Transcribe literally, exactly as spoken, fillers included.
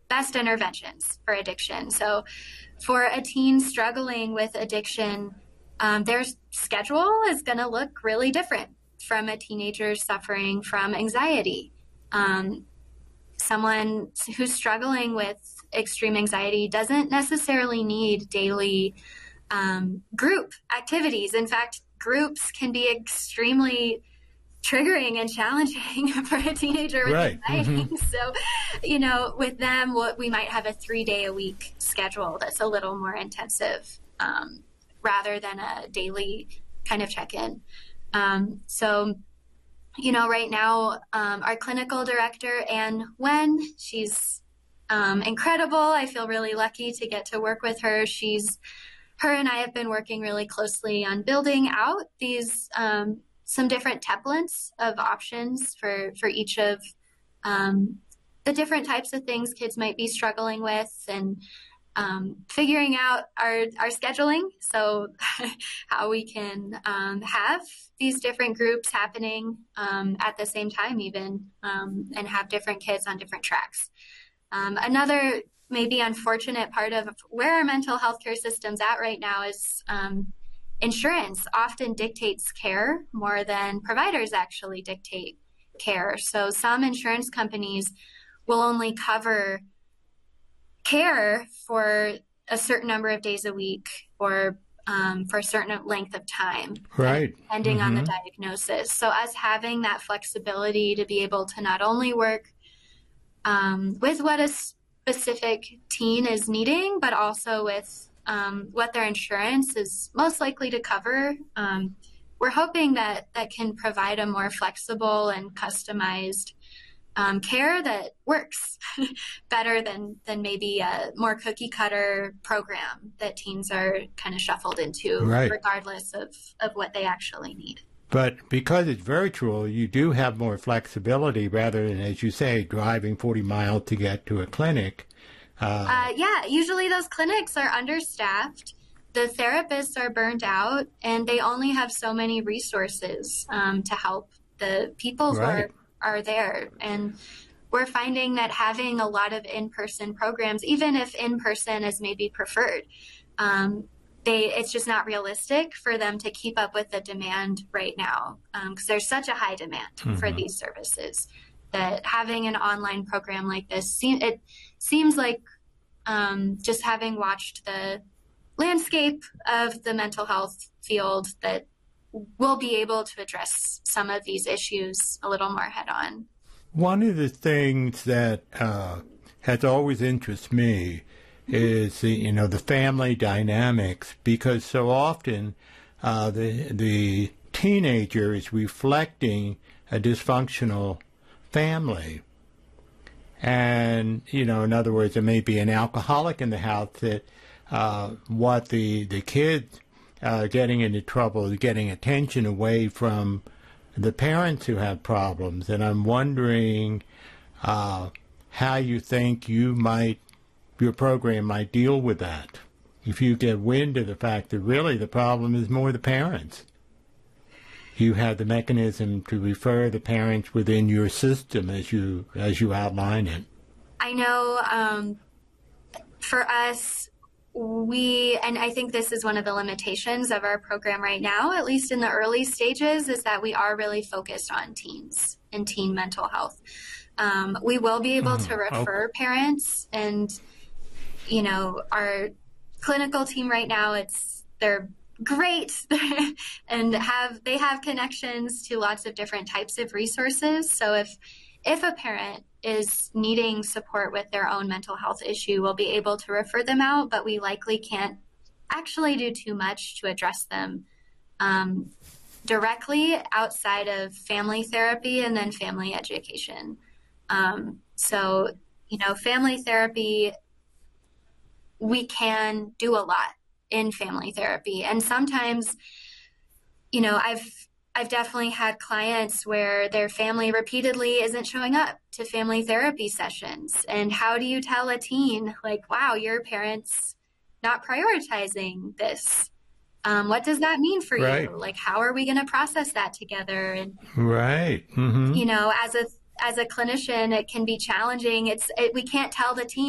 best interventions for addiction. So for a teen struggling with addiction, um, their schedule is going to look really different from a teenager suffering from anxiety. Um, someone who's struggling with extreme anxiety doesn't necessarily need daily um, group activities. In fact, groups can be extremely triggering and challenging for a teenager with right. anxiety. Mm-hmm. So, you know, with them, what we might have a three day a week schedule that's a little more intensive um, rather than a daily kind of check-in. Um, so, you know, right now, um, our clinical director, Anne Wen, she's um, incredible. I feel really lucky to get to work with her. She's, her and I have been working really closely on building out these um, some different templates of options for, for each of um, the different types of things kids might be struggling with, and um, figuring out our, our scheduling. So how we can um, have these different groups happening um, at the same time even, um, and have different kids on different tracks. Um, another maybe unfortunate part of where our mental health care system's at right now is um, insurance often dictates care more than providers actually dictate care. So some insurance companies will only cover care for a certain number of days a week or um, for a certain length of time, right? Depending mm-hmm. on the diagnosis. So us having that flexibility to be able to not only work um, with what a specific teen is needing, but also with um, what their insurance is most likely to cover. Um, we're hoping that that can provide a more flexible and customized Um, care that works better than, than maybe a more cookie cutter program that teens are kind of shuffled into, right. regardless of, of what they actually need. But because it's virtual, you do have more flexibility rather than, as you say, driving forty miles to get to a clinic. Uh, uh, yeah, usually those clinics are understaffed. The therapists are burnt out, and they only have so many resources um, to help the people who right. are are there. And we're finding that having a lot of in-person programs, even if in-person is maybe preferred, um, they it's just not realistic for them to keep up with the demand right now, because um, there's such a high demand mm-hmm. for these services that having an online program like this, it seems like um, just having watched the landscape of the mental health field that we'll be able to address some of these issues a little more head on. One of the things that uh, has always interested me mm-hmm. is the, you know, the family dynamics, because so often uh, the the teenager is reflecting a dysfunctional family. And, you know, in other words, there may be an alcoholic in the house that uh, what the, the kids Uh, getting into trouble, getting attention away from the parents who have problems. And I'm wondering uh, how you think you might, your program might deal with that. If you get wind of the fact that really the problem is more the parents. You have the mechanism to refer the parents within your system as you, as you outline it. I know um, for us, We, and I think this is one of the limitations of our program right now, at least in the early stages, is that we are really focused on teens and teen mental health. Um, we will be able to refer okay. parents, and, you know, our clinical team right now, it's, they're great and have, they have connections to lots of different types of resources. So if, if a parent is needing support with their own mental health issue, we'll be able to refer them out, but we likely can't actually do too much to address them um, directly outside of family therapy and then family education. Um, so, you know, family therapy, we can do a lot in family therapy. And sometimes, you know, I've I've definitely had clients where their family repeatedly isn't showing up to family therapy sessions. And how do you tell a teen, like, wow, your parents not prioritizing this? Um, what does that mean for right. you? Like, how are we going to process that together? And, right. Mm-hmm. you know, as a as a clinician, it can be challenging. It's it, we can't tell the teen